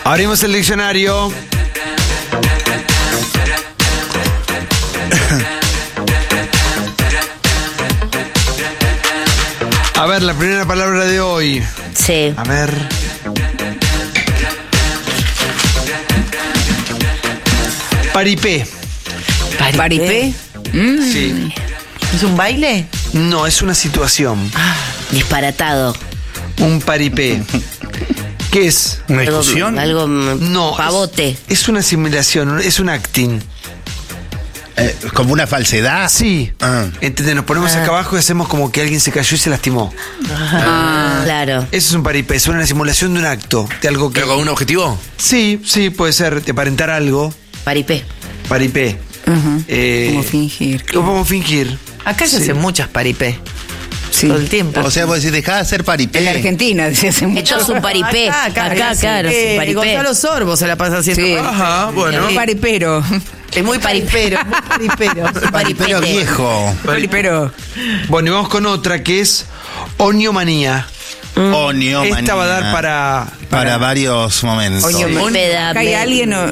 Abrimos el diccionario. A ver, la primera palabra de hoy. Sí. A ver. Paripé. ¿Paripé? Sí. ¿Es un baile? No, es una situación. Disparatado. Un paripé. ¿Qué es? ¿Una discusión? Algo No. pavote. Es una simulación, es un acting. ¿Como una falsedad? Sí. Ah. ¿Entendés? Nos ponemos acá abajo y hacemos como que alguien se cayó y se lastimó. Claro. Eso es un paripé, es una simulación de un acto, de algo que... ¿Pero con un objetivo? Sí, puede ser, de aparentar algo. Paripé. Paripé. Como fingir. Como fingir. Acá se Sí. hacen muchas paripé. Sí. Todo el tiempo. O sea, vos decís, dejá de hacer paripé. En la Argentina se hace mucho. Esto es un paripé. Acá, claro, es un paripé. Gonzalo Sorbo se la pasa haciendo. Sí. Ajá, bueno. Paripero. Es muy paripero, muy paripero. Paripero Paripete. viejo. Paripero. Bueno, y vamos con otra que es oniomanía. Oniomanía. Esta va a dar para varios momentos. Acá hay alguien o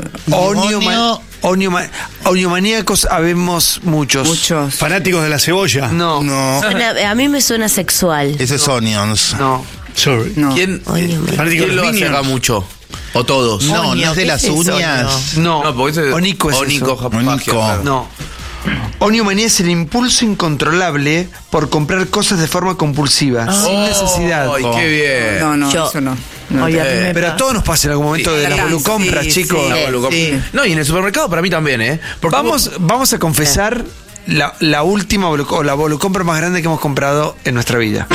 Oniomaníacos habemos muchos. muchos. Fanáticos de la cebolla. No. No. A mí me suena sexual. Ese es onions. No. Sorry. No. ¿Quién, Oniomanía. ¿quién lo hace acá mucho? ¿O todos? No, no es de las ¿qué es eso, uñas. No. No, porque ese Onico es Onico, eso. Onico. claro. No. Oniomanía es el impulso incontrolable por comprar cosas de forma compulsiva, sin necesidad. Ay, qué bien. No, Yo- eso no. No. Oye, a mí me Pero a pasa. todos nos pasa en algún momento Sí. de la Sí, volucompra, sí, chicos. sí. La volucom- Sí. No, y en el supermercado para mí también, ¿eh? Porque Vamos a confesar la última la volucompra más grande que hemos comprado en nuestra vida.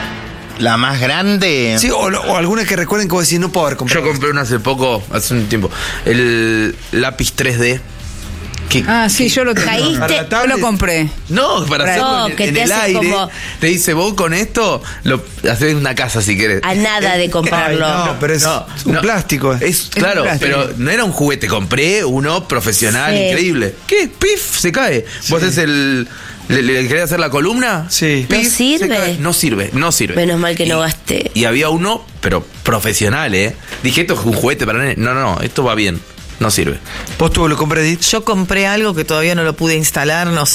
La más grande. Sí, o alguna que recuerden que vos decís, no puedo haber yo comprado. compré una hace poco, hace un tiempo, el lápiz 3D. Que, Ah, sí, yo lo tengo. Caíste. Para la Yo tablet. lo compré. no, para hacerlo No, en, que en te el hace aire. como- Te dice, vos con esto lo haces en una casa si querés. A nada de comprarlo. Ay, no, pero es un plástico. Es claro, un plástico. pero no era un juguete. Compré uno profesional, Sí. increíble. ¿Qué? ¡Pif! Se cae. Vos haces el... ¿Le querés hacer la columna? Sí. ¿No Pif, sirve? se cae. No sirve, no sirve. Menos mal que no gasté. Y había uno, pero profesional, ¿eh? Dije, esto es un juguete para nene. No, esto va bien. No sirve. ¿Vos tú lo compré, Edith? Yo compré algo que todavía no lo pude instalar, no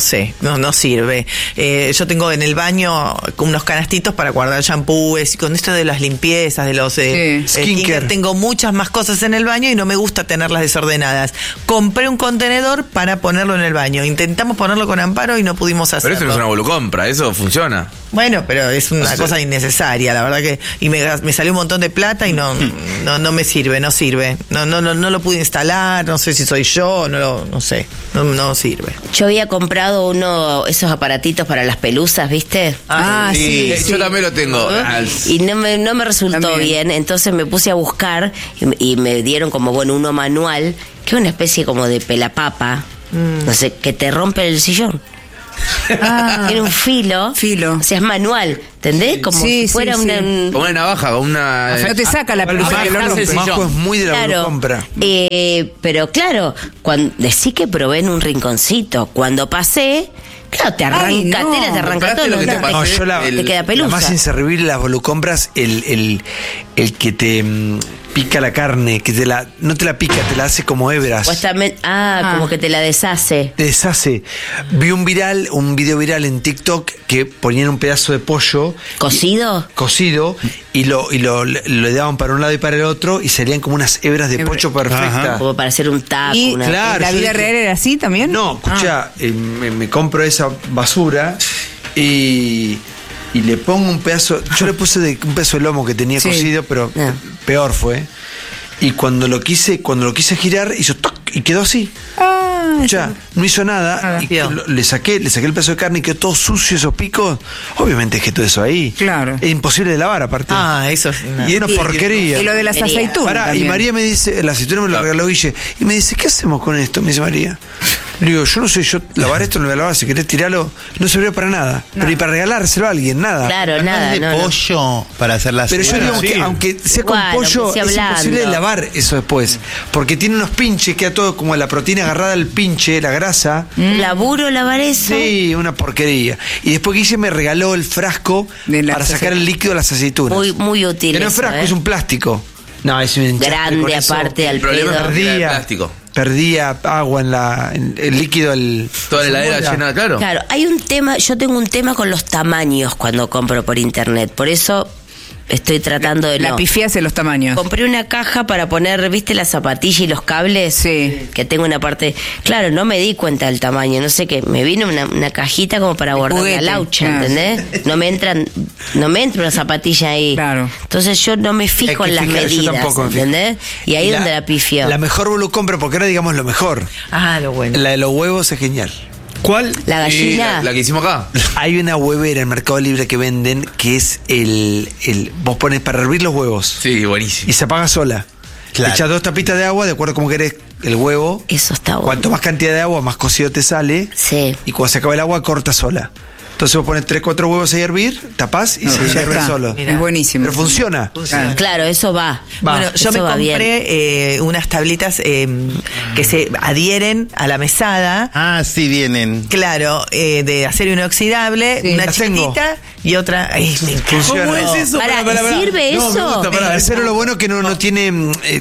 sirve. Yo tengo en el baño unos canastitos para guardar shampoos y con esto de las limpiezas, de los Sí. Skincare. tengo muchas más cosas en el baño y no me gusta tenerlas desordenadas. Compré un contenedor para ponerlo en el baño. Intentamos ponerlo con Amparo y no pudimos hacerlo. Pero eso no es una volucompra, eso funciona. Bueno, pero es una cosa innecesaria, la verdad que y me salió un montón de plata y no me sirve, no sirve. No lo pude instalar, no sé si soy yo, no sé, no sirve. Yo había comprado esos aparatitos para las pelusas, ¿viste? Ah, sí. Yo también lo tengo. Y no me resultó También. bien, entonces me puse a buscar y me dieron como, uno manual, que es una especie como de pelapapa, no sé, que te rompe el sillón. Tiene un filo. Filo. O sea, es manual, ¿entendés? Como Sí, si sí, fuera sí. Con una navaja, con una... No te saca la pelusa que lo Majo rompe. Majo es muy de la Claro, volucompra. pero claro, decí que probé en un rinconcito. Cuando pasé, claro, te arranca Ay, no. tela, te arranca ¿Compraste todo. lo que te te- pasé? No, yo te queda la pelusa. más inservible de las volucompras, el que te pica la carne, que no te la pica, te la hace como hebras. Supuestamente- como que te la deshace. Te deshace. Vi un video viral en TikTok que ponían un pedazo de pollo ¿Cocido? cocido y le daban para un lado y para el otro y salían como unas hebras de pollo perfectas. Como para hacer un taco. Y Claro, ¿la yo vida dije- real era así también? No, escucha, me compro esa basura y le pongo un pedazo. Yo le puse un pedazo de lomo que tenía Sí. cocido, pero Ah. peor fue. Y cuando lo quise girar, hizo toc y quedó así. Ya, no hizo nada. Y le saqué el pedazo de carne y quedó todo sucio esos picos. Obviamente dejé todo eso ahí. Claro. Es imposible de lavar aparte. Eso es y es una porquería. Y lo de las Quería. aceitunas. Pará, y también. María me dice, la aceituna me lo regaló Guille, y me dice, ¿qué hacemos con esto? Me dice María. Le digo, yo no sé, yo lavar esto no lo voy a lavar, si querés tirarlo, no serviría para nada. Pero ni para regalárselo a alguien, nada. Claro, No nada. es de no, no. pollo para hacer la Pero yo cebolla. digo que aunque sea con Igual, pollo, aunque sea es imposible blando. lavar eso después. Porque tiene unos pinches, queda todo como la proteína agarrada al pinche, la grasa. ¿Laburo lavar eso? Sí, una porquería. Y después Guille me regaló el frasco De las para sacar el líquido de las aceitunas. Muy útil. Que no es eso, frasco, ¿eh? es un plástico. No, es un enchastre con grande eso. aparte al El problema pedo. es que el plástico. Perdía agua en el líquido. Toda la heladera llena, claro. Claro, hay un tema, yo tengo un tema con los tamaños cuando compro por internet, por eso estoy tratando de La pifias en los tamaños. Compré una caja para poner, ¿viste la zapatilla y los cables? Sí. Que tengo una parte. Claro, no me di cuenta del tamaño, no sé qué. Me vino una cajita como para guardar juguete, la laucha, claro. ¿entendés? No me entra una zapatilla ahí. Claro. Entonces yo no me fijo Hay que en las fijar, yo medidas, tampoco me fijo. ¿entendés? Y ahí es donde la pifio. La mejor vos lo compro porque ahora digamos lo mejor. Lo bueno. La de los huevos es genial. ¿Cuál? La Y gallina. la que hicimos acá. Hay una huevera en Mercado Libre que venden que es vos pones para hervir los huevos Sí, buenísimo. y se apaga sola. Claro. Le echas 2 tapitas de agua de acuerdo a cómo querés el huevo. Eso está bueno. Cuanto más cantidad de agua, más cocido te sale. Sí. Y cuando se acaba el agua, corta sola. Entonces vos pones 3, 4 huevos ahí a hervir, tapás y se Ya hierve está. solo. Es buenísimo. Pero funciona. Claro. Claro, eso va. Bueno, yo Eso me va bien. compré unas tablitas que se adhieren a la mesada. Ah, sí, vienen. Claro, de acero inoxidable, Sí, una las tengo. chiquitita y otra. Ay, me encanta. Funciona. ¿Cómo es eso? Pará, Pará. ¿sirve No, me eso? gusta, pará. El acero lo bueno que no tiene.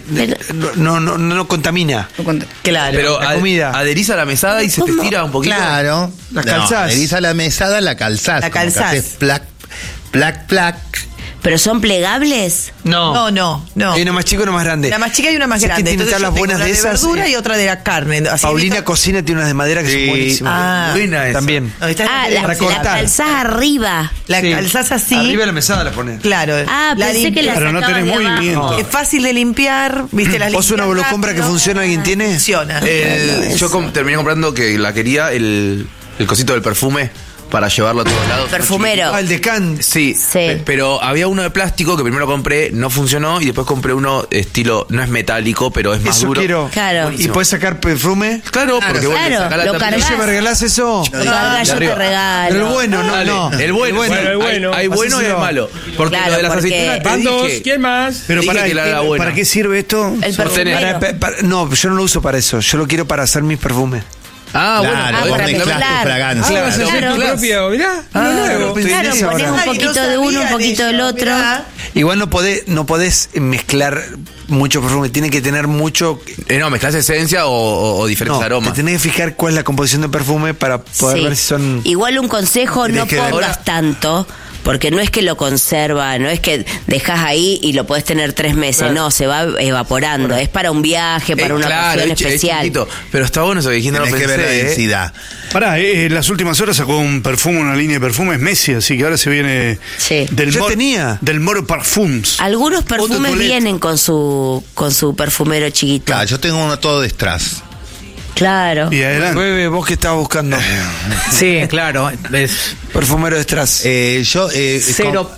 No contamina. Claro. Pero la comida. adherís a la mesada y se te estira un poquito. Claro. La calzás. Adherís a la mesada, la calzás. La como que calzás. haces plac, plac, plac. ¿Pero son plegables? No. Hay una más chica y una más grande. Una más chica y una más ¿Sabes grande. quién tiene Entonces tablas yo tengo buenas una de esas? verdura y otra de la carne. Así Paulina evito- Cocina tiene unas de madera que Sí. son buenísimas. Ah. Buena esa. También. No, esta es Ah, de la para cortar. calzás arriba. La Sí. calzás así. Arriba de la mesada la pones. Claro. Ah, pensé que la Claro, no sacabas tenés de abajo. movimiento. Es fácil de limpiar, ¿viste? Las ¿Vos una limpias volocompra que rápido. funciona alguien tiene? Funciona. Terminé comprando que la quería el cosito del perfume para llevarlo a todos lados. Perfumero. Ah, el de Can. Sí, Sí. Pero había uno de plástico que primero compré, no funcionó, y después compré uno estilo, no es metálico, pero es más Eso duro. quiero. Claro. ¿Y puedes sacar perfume? Claro, porque vos le Claro, sacás la lo tapita. cargas. ¿Me regalás eso? Lo cargas, yo te arriba. regalo. Pero el bueno, no, Dale, no. el bueno. Hay bueno y hay Hacéselo. malo. Porque Claro, lo de las porque- aceitunas te Van dos, dije- ¿quién más? Pero dije que era la buena. ¿para qué sirve esto? El perfumero. No, yo no lo uso para eso. Yo lo quiero para hacer mis perfumes. Ah, Claro, bueno. vos para mezclás mezclar. tu fragancia. Ah, vas a hacer Claro. tu propio, mirá. Ah, nuevo. pensé en Claro, eso ponés ahora. un poquito de uno, un poquito del otro. Igual no podés mezclar mucho perfume. Tiene que tener mucho. No, mezclas esencia o diferentes No, aromas. te tenés que fijar cuál es la composición del perfume para poder Sí. ver si son. Igual un consejo, Tenés no que ver. pongas tanto, porque no es que lo conserva, no es que dejas ahí y lo puedes tener 3 meses, no, se va evaporando. Es para un viaje, para una claro, ocasión es especial. chiquitito. Pero está bueno eso que dijiste, no lo Tenés que pensé. ver la ¿eh? densidad. Pará, en las últimas horas sacó un perfume, una línea de perfumes Messi, así que ahora se viene Sí. Yo tenía. del Moro Parfums. Algunos perfumes Toilette. vienen con su perfumero chiquito. Claro, yo tengo uno todo de Strass. Claro. Y adelante. Bebe, vos que estabas buscando. Sí, claro. Es Perfumero de Strass. Yo cero.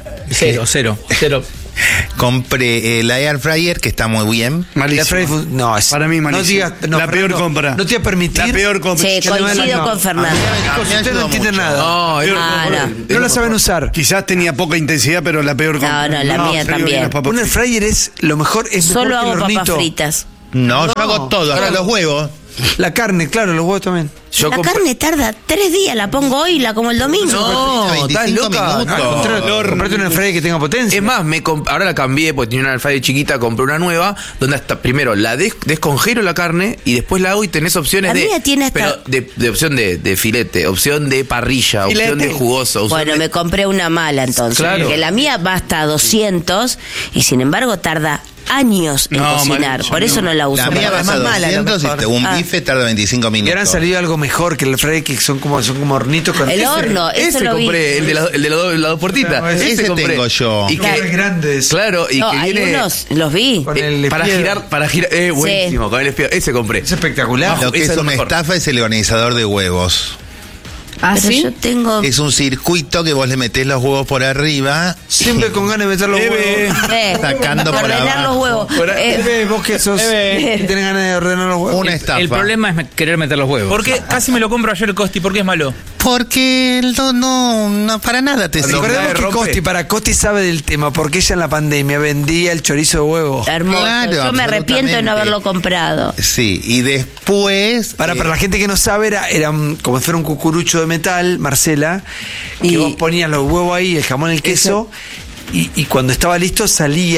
compré la Air Fryer, que está muy bien. Malísimo. No, es. Para mí, malísimo. No digas. No, La peor Fernando, compra. No te voy a permitir. La peor compra. Sí, que no me la- coincido no. con Fernando. Chicos, Me ustedes no ayudó entienden mucho. nada. No, es Ah, No la saben usar. Quizás tenía poca intensidad, pero la peor compra. No, la mía frío y también. las papas Un air fritas. fryer es lo mejor. Es Solo mejor que hago el papas hornito. fritas. No, yo hago todo, hasta los huevos. La carne, claro, los huevos también. Yo La compré- carne tarda 3 días, la pongo hoy y la como el domingo. No, estás 25 loca. minutos. No, Contrario, comprate un air fryer que tenga potencia. Es más, ahora la cambié porque tenía una alfaya chiquita, compré una nueva, donde hasta primero la descongelo la carne y después la hago y tenés opciones La de. mía tiene hasta- Pero de opción de filete, opción de parrilla, opción de jugoso. opción Bueno, de- me compré una mala entonces. Claro. Que la mía va hasta 200 y sin embargo tarda años en No, cocinar. malísimo. Por eso no la uso. La mía va más a mala, a lo 200 y mejor. un Ah. bife tarda 25 Y minutos. ahora han salido algo mejor que el air fryer que son como hornitos con. El horno, eso Ese lo vi. compré, el de las dos puertitas. No, ese compré. tengo yo. Y Claro, que, es grandes. claro, y No, que hay viene. unos, los vi. Con el Para espiedo. girar, buenísimo, con el espiedo. Ese compré. Es espectacular. Lo que Ese es es lo una mejor. estafa es el organizador de huevos. ¿Ah, Pero sí? yo tengo. Es un circuito que vos le metés los huevos por arriba. Siempre con ganas de meter los huevos. Sacando por ordenar abajo. los huevos. Bebé, vos que sos. que tenés ganas de ordenar los huevos. Una estafa. El problema es querer meter los huevos. Porque casi me lo compro ayer Costi, ¿por qué es malo? Porque no para nada te sirve. Recordemos que rompe. Costi sabe del tema, porque ella en la pandemia vendía el chorizo de huevo. Hermoso. Claro, yo me arrepiento de no absolutamente. haberlo comprado. Sí, y después. Para la gente que no sabe, era como si fuera un cucurucho de metal, Marcela, que Y- vos ponías los huevos ahí, el jamón, el queso, y cuando estaba listo salía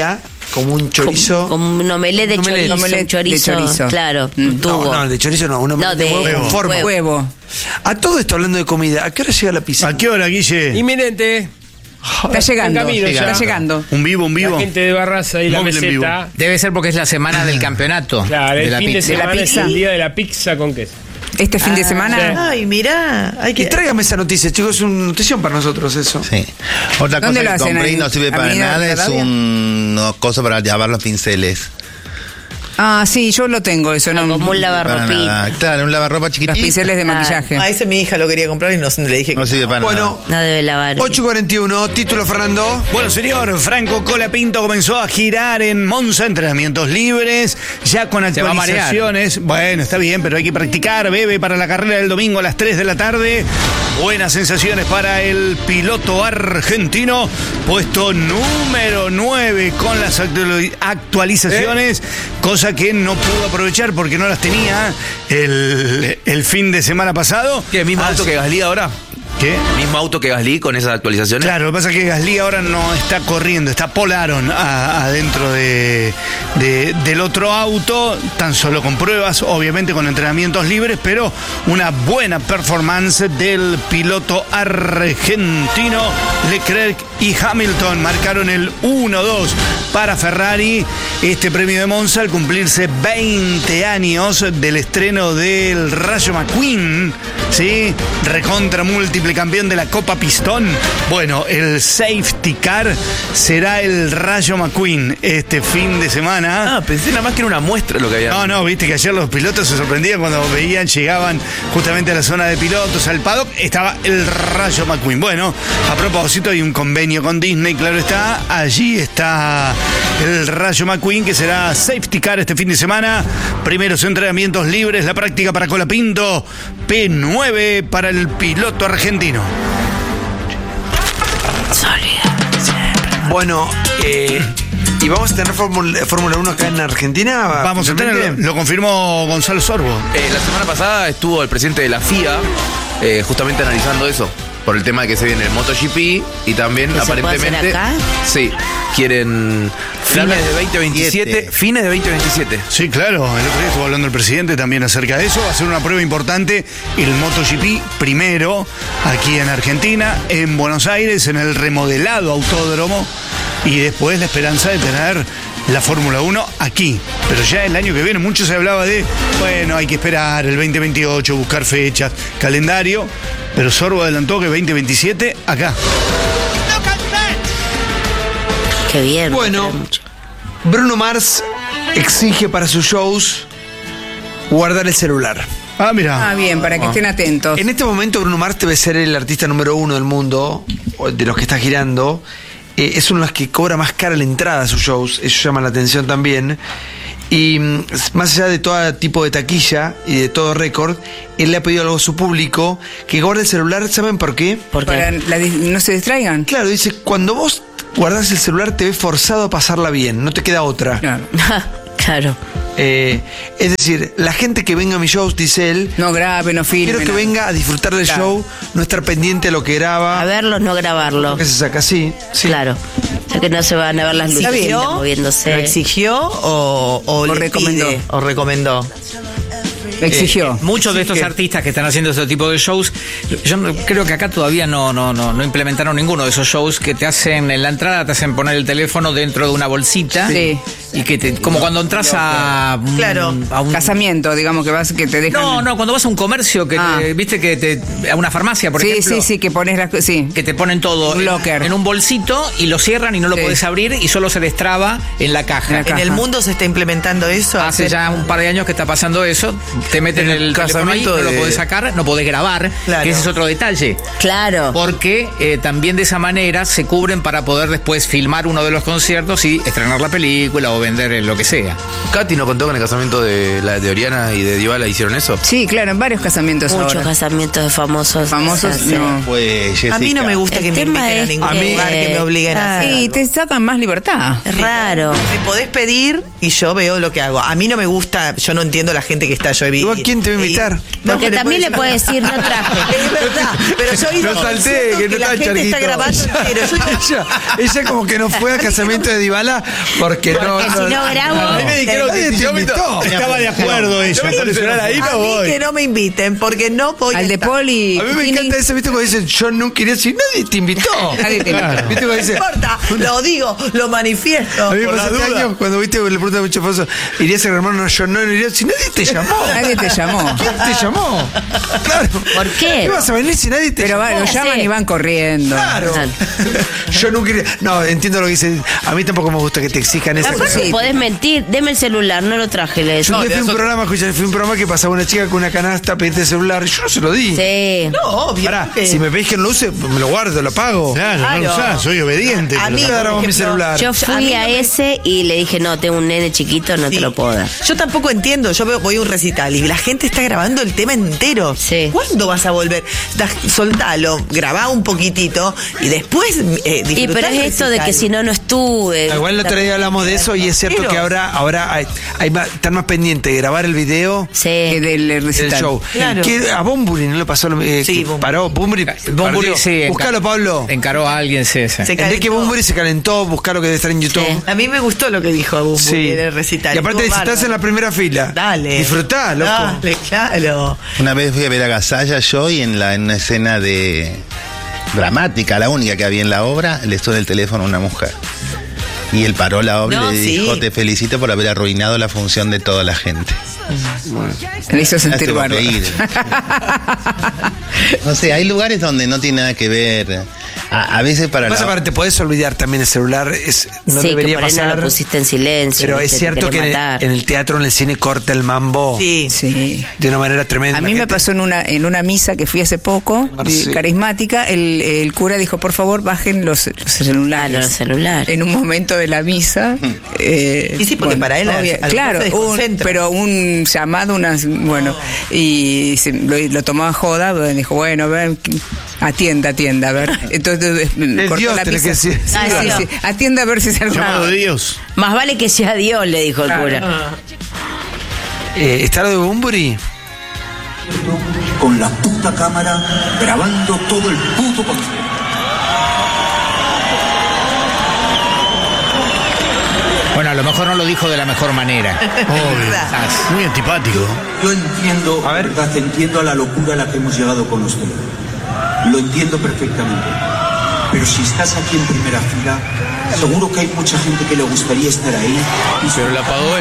como un chorizo. Como un omelette de chorizo. omelette Un chorizo, de chorizo. claro, un tubo. No, de chorizo no, un omelette de huevo con forma. Huevo. A todo esto hablando de comida, ¿a qué hora llega la pizza? ¿A qué hora, Guille? Inminente. Está llegando. En camino, Está ya. llegando. Un vivo. La gente de Barraza y la Móvil en vivo. meseta. Debe ser porque es la semana del campeonato. Claro, de el la fin de pizza. semana es pizza. el día de la pizza con queso. Este fin de semana. Ay, mirá. Hay Y que... tráigame esa noticia, chicos, es una notición para nosotros eso. Sí. Otra ¿Dónde cosa lo que hacen compré y ahí? no sirve para ¿Avenida nada es Rivadavia? una cosa para llevar los pinceles. Ah, sí, yo lo tengo eso. No, Como un Para lavarropín. nada. Claro, un lavarropa los chiquitito. pinceles de maquillaje. A ese mi hija lo quería comprar y no le dije que... No sirve para Bueno, No debe lavar. 8:41, título Fernando. Bueno, señor, Franco Colapinto comenzó a girar en Monza, entrenamientos libres, ya con Se va a marear. actualizaciones. Bueno, está bien, pero hay que practicar. Bebe para la carrera del domingo a las 3 de la tarde. Buenas sensaciones para el piloto argentino, puesto número 9 con las actualizaciones, cosa que no pudo aprovechar porque no las tenía el fin de semana pasado. ¿Qué? ¿Mismo auto que Gasly ahora? ¿Qué? ¿Mismo auto que Gasly con esas actualizaciones? Claro, lo que pasa es que Gasly ahora no está corriendo, está Polaron adentro del otro auto, tan solo con pruebas, obviamente con entrenamientos libres, pero una buena performance del piloto argentino. Leclerc y Hamilton marcaron el 1-2 para Ferrari. Este premio de Monza al cumplirse 20 años del estreno del Rayo McQueen, ¿sí? Recontra múltiple campeón de la Copa Pistón. Bueno, el safety car será el Rayo McQueen este fin de semana. Ah, pensé nada más que era una muestra lo que había. No, viste que ayer los pilotos se sorprendían cuando llegaban justamente a la zona de pilotos, al paddock, estaba el Rayo McQueen. Bueno, a propósito, hay un convenio con Disney, claro está, allí está el Rayo McQueen, que será safety car este fin de semana. Primeros entrenamientos libres, la práctica para Colapinto, P9 para el piloto argentino. Bueno, ¿y vamos a tener Fórmula 1 acá en Argentina? Vamos a finalmente? tener, lo confirmó Gonzalo Sorbo. La semana pasada estuvo el presidente de la FIA justamente analizando eso. Por el tema de que se viene el MotoGP y también ¿Que se puede aparentemente. hacer acá? Sí, quieren fines de 2027. Fines de 2027. Sí, claro, el otro día estuvo hablando el presidente también acerca de eso. Va a ser una prueba importante el MotoGP primero aquí en Argentina, en Buenos Aires, en el remodelado autódromo, y después la esperanza de tener la Fórmula 1 aquí. Pero ya el año que viene mucho se hablaba de, bueno, hay que esperar el 2028, buscar fechas, calendario, pero Sorbo adelantó que 2027 acá. Qué bien. Bueno, Bruno Mars exige para sus shows guardar el celular. Ah, mira. Ah, bien, para que estén atentos. En este momento Bruno Mars debe ser el artista número 1 del mundo, o de los que está girando. Es uno de los que cobra más cara la entrada a sus shows. Eso llama la atención también. Y más allá de todo tipo de taquilla y de todo récord, él le ha pedido algo a su público, que guarde el celular. ¿Saben por qué? Para no se distraigan. Claro, dice, cuando vos guardás el celular te ves forzado a pasarla bien, no te queda otra. Claro. Claro. Es decir, la gente que venga a mis shows, dice él, No grabe, no filme. quiero que nada. venga a disfrutar del Claro. show, no estar pendiente de lo que graba. A verlos, no grabarlo. Que se saca así. Sí. Claro. Ya que no se van a ver las luces ¿Exigió? moviéndose. ¿Lo exigió o le recomendó? pide, o recomendó? Exigió. Muchos de estos artistas que están haciendo este tipo de shows, yo creo que acá todavía no implementaron ninguno de esos shows que te hacen en la entrada, te hacen poner el teléfono dentro de una bolsita. Sí. Y que como cuando entras a un, Claro. a un Casamiento, digamos que te dejan. No, cuando vas a un comercio que viste que a una farmacia, por sí, ejemplo. sí, que pones las sí. Que te ponen todo Un locker. en un bolsito y lo cierran y no lo Sí. podés abrir y solo se destraba en la caja. ¿En el mundo se está implementando eso? Hace ya un par de años que está pasando eso. Te meten el teléfono ahí, no lo podés sacar, no podés grabar. Claro. Que ese es otro detalle. Claro. Porque también de esa manera se cubren para poder después filmar uno de los conciertos y estrenar la película o vender lo que sea. Katy nos contó que en el casamiento de Oriana y de Dybala hicieron eso. Sí, claro, en varios casamientos Muchos ahora. casamientos de famosos. Famosos, se hacen. no. Pues, Jessica. A mí no me gusta El que me tema inviten a es ningún que- lugar que me obliguen a hacer Y algo. te sacan más libertad. Es raro. Me podés pedir y yo veo lo que hago. A mí no me gusta, yo no entiendo la gente que está, yo he Igual, ¿quién te va a invitar? Porque también le puede decir, no traje. Es verdad, pero yo he ido No salté, conciertos que no la está gente está Charquito. grabando entero. Ella como que no fue al casamiento de Dybala porque no. Porque si no grabo. A mí me dijeron Nadie que te si yo invitó. estaba de acuerdo ella. Por eso ahí A no mí voy. que no me inviten, porque no voy Al de estar. Poli. A mí me encanta eso, ¿viste? Cuando dicen, yo nunca iría así, nadie te invitó. Nadie te invitó. ¿Viste? Cuando No dice, importa, lo digo, lo manifiesto. a mí me por pasó la este duda. año, cuando viste, le pregunté a mucho Faso, ¿irías a hermano? No, yo no iría. Si nadie te llamó. Nadie te llamó. ¿Quién te llamó? Claro. ¿Por qué? ¿Qué vas a venir si nadie te Pero llamó? lo llaman Sí. y van corriendo. Claro. Yo nunca iría. No, entiendo lo que dice. A mí tampoco me gusta que te exijan esa Aparte Sí. podés mentir, deme el celular, no lo traje, le Yo decís. fui a un programa, escucha, fui a un programa que pasaba una chica con una canasta a pedirte el celular y yo no se lo di. Sí. No, obvio. Pará, que- si me pedís que no lo use, me lo guardo, lo pago. Claro, no lo Claro. usás, soy obediente. A pero mí, no. Me agarramos por mi ejemplo, celular. Yo A fui mí a no me- ese y le dije, no, tengo un nene chiquito, no Sí. te lo puedo dar. Yo tampoco entiendo, voy a un recital y la gente está grabando el tema entero. Sí. ¿Cuándo vas a volver? Soltalo, grabá un poquitito y después disfrutá Y pero el es esto de recital. que si no, no estuve. Igual el otro día hablamos de eso y es cierto Pero- que ahora hay más, están más pendientes de grabar el video Sí. Que del del recital. show. Claro. Que a Bunbury no le pasó lo Sí, que Bunbury. paró. Bunbury Sí, Buscalo, Pablo. Encaró a alguien, sí, sí. Se Enrique calentó. Bunbury se calentó, buscalo que debe estar en YouTube. Sí. A mí me gustó lo que dijo Bunbury Sí. en el recital. Y aparte, si Estuvo estás en la bárbaro. primera fila, Dale. disfrutá, loco. Dale, claro. Una vez fui a ver a Gasalla yo y en una escena de dramática, la única que había en la obra, le suena el teléfono a una mujer. Y él paró la obra No, y le sí. dijo, te felicito por haber arruinado la función de toda la gente. Le hizo sentir tuvo que bárbaro. ir. No sé, hay lugares donde no tiene nada que ver. A veces para Pasa la... para te podés olvidar también el celular, no sí, debería que por ahí no pasar. lo pusiste en silencio. Pero es te cierto que querés matar. en el teatro, en el cine, corta el mambo Sí. Sí. de una manera tremenda. A mí me pasó en una misa que fui hace poco, Sí. carismática, el cura dijo, por favor, bajen los celulares. Ah, los celulares. En un momento de la misa. Y sí, porque para él, a lo mejor claro, se desconcentra. pero un llamado, y lo tomó a joda, dijo, bueno, a ver, atienda, a ver. Entonces cortó Dios, la tenés misa. que decir. Sí, Ah, sí, no. sí. Atienda a ver si se Llamado de Dios. Más vale que sea Dios, le dijo el cura. ¿Está lo de Bunbury? Con la puta cámara grabando todo el puto concierto. Bueno, a lo mejor no lo dijo de la mejor manera. Obvio. Muy antipático. Yo entiendo, A ver. verdad, entiendo a la locura a la que hemos llegado con usted. Lo entiendo perfectamente. Pero si estás aquí en primera fila, seguro que hay mucha gente que le gustaría estar ahí. Pero la pagó él.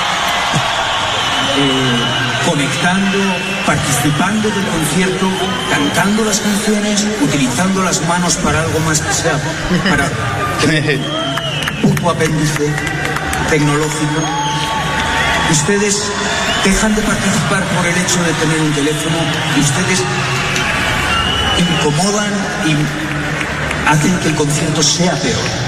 Conectando, participando del concierto, cantando las canciones, utilizando las manos para algo más que sea para puto apéndice tecnológico. Ustedes dejan de participar por el hecho de tener un teléfono y ustedes incomodan y hacen que el concierto sea peor.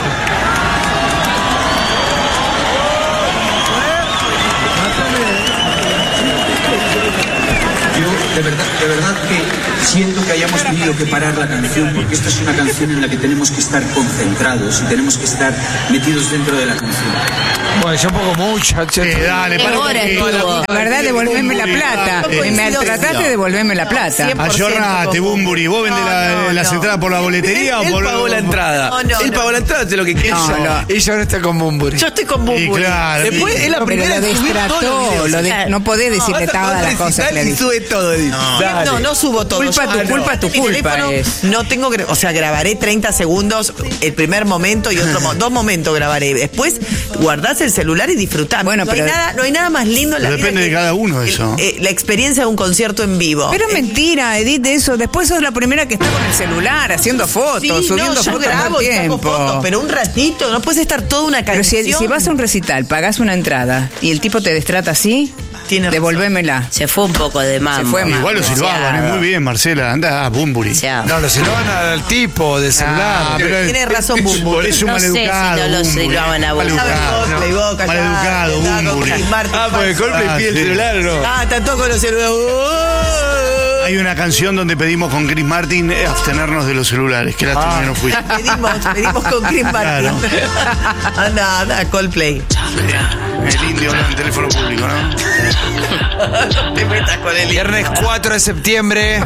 Yo de verdad que siento que hayamos tenido que parar la canción porque esta es una canción en la que tenemos que estar concentrados y tenemos que estar metidos dentro de la canción. Bueno, yo un poco mucho. Dale, para Ahora estuvo. La verdad, devolveme la plata. Me maltrataste, devolveme la plata. 100%. Ayornate, Bunbury. ¿Vos vendés las entradas por la boletería o Él por...? pagó la entrada. No, Él pagó la entrada, hace lo que quiere. Ella ahora está con Bunbury. Yo estoy con Y Bunbury. claro. Después es la Pero primera lo en subir todos destrató. los videos. No podés decirle todas las cosas que le Y dije. sube todo, Edith. Dale. No subo todo. Culpa tu culpa, tu Mi culpa teléfono, es. No tengo, o sea, grabaré 30 segundos el primer momento y otro dos momentos grabaré. Después guardás el celular y disfrutás. Bueno, no, pero- no hay nada más lindo en la vida Depende que de cada uno eso. la experiencia de un concierto en vivo. Pero mentira, Edith, de eso. Después sos la primera que está con el celular haciendo fotos, Sí, subiendo yo fotos grabo todo y el saco tiempo. fotos, pero un ratito, no puedes estar toda una Pero canción. si vas a un recital, pagás una entrada y el tipo te destrata así, Tiene razón. devolvémela. Se fue un poco de mambo. Se fue más. Igual lo silbaban, muy bien, Marcela. Anda, Bunbury. No, lo silbaban al tipo de celular. Tiene razón, Bunbury. Es un No sé si maleducado. no lo Bunbury. silbaban a vos. Maleducado. Playboy, Maleducado, Bunbury. Ah, porque Coldplay pide el celular, ¿no? Ah, está todo con los celulares. Hay una canción donde pedimos con Chris Martin abstenernos de los celulares. Que lástima que no fui. Pedimos con Chris Martin. Anda, Coldplay. El indio habla en teléfono público, ¿no? Te metas con el Viernes 4 de septiembre.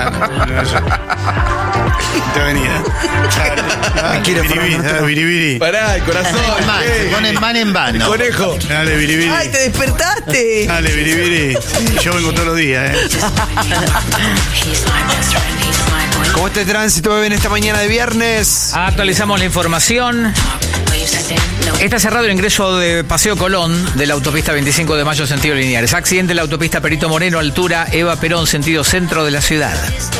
Te venía. Biribiri. Pará, el corazón. Se ponen van en vano. Conejo. Dale, biribiri. ¡Ay, te despertaste! Dale, biribiri. Yo vengo todos los días, ¿Cómo está el tránsito, bebé, en esta mañana de viernes? Actualizamos la información. Está cerrado el ingreso de Paseo Colón de la autopista 25 de Mayo, sentido Liniers. Accidente en la autopista Perito Moreno, altura Eva Perón, sentido centro de la ciudad.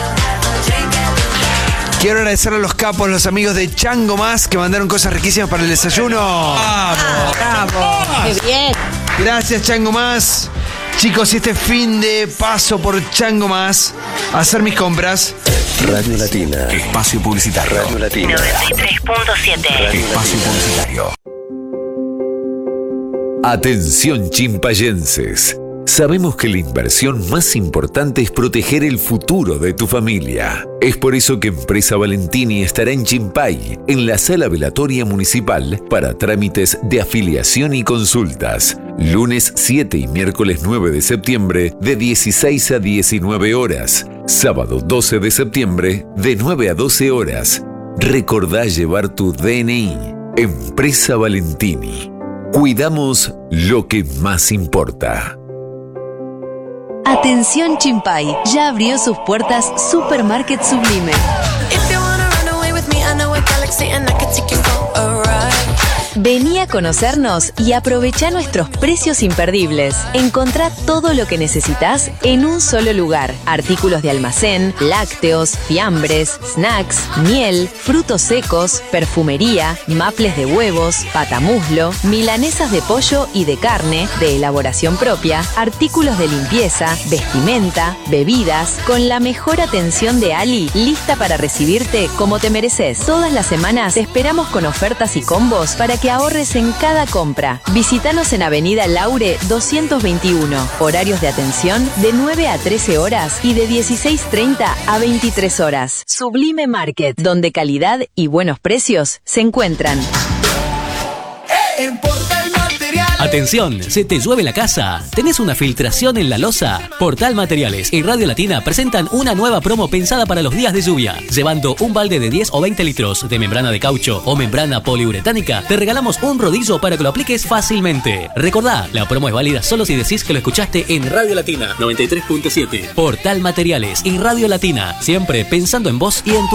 Quiero agradecer a los capos, los amigos de Chango Más, que mandaron cosas riquísimas para el desayuno. ¡Bravo! ¡Qué bien! Gracias, Chango Más. Chicos, este fin de paso por Chango Más a hacer mis compras. Radio Latina. Espacio publicitario. Radio Latina. 93.7. Espacio publicitario. Atención, chimpayenses. Sabemos que la inversión más importante es proteger el futuro de tu familia. Es por eso que Empresa Valentini estará en Chimpay, en la sala velatoria municipal, para trámites de afiliación y consultas. Lunes 7 y miércoles 9 de septiembre, de 16 a 19 horas. Sábado 12 de septiembre, de 9 a 12 horas. Recordá llevar tu DNI. Empresa Valentini. Cuidamos lo que más importa. Atención Chimpay, ya abrió sus puertas Supermarket Sublime. Vení a conocernos y aprovechá nuestros precios imperdibles. Encontrá todo lo que necesitas en un solo lugar. Artículos de almacén, lácteos, fiambres, snacks, miel, frutos secos, perfumería, maples de huevos, patamuslo, milanesas de pollo y de carne, de elaboración propia, artículos de limpieza, vestimenta, bebidas, con la mejor atención de Ali, lista para recibirte como te mereces. Todas las semanas te esperamos con ofertas y combos para que ahorres en cada compra. Visítanos en Avenida Laure 221. Horarios de atención de 9 a 13 horas y de 16:30 a 23 horas. Sublime Market, donde calidad y buenos precios se encuentran. Atención, ¿se te llueve la casa? ¿Tenés una filtración en la losa? Portal Materiales y Radio Latina presentan una nueva promo pensada para los días de lluvia. Llevando un balde de 10 o 20 litros de membrana de caucho o membrana poliuretánica, te regalamos un rodillo para que lo apliques fácilmente. Recordá, la promo es válida solo si decís que lo escuchaste en Radio Latina 93.7. Portal Materiales y Radio Latina, siempre pensando en vos y en tu